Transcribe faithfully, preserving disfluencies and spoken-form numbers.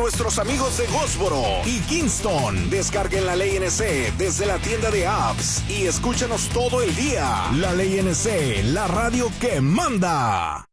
nuestros amigos de Goldsboro y Kingston. Descarguen La Ley N C desde la tienda de apps y escúchanos todo el día. La Ley N C, la radio que manda.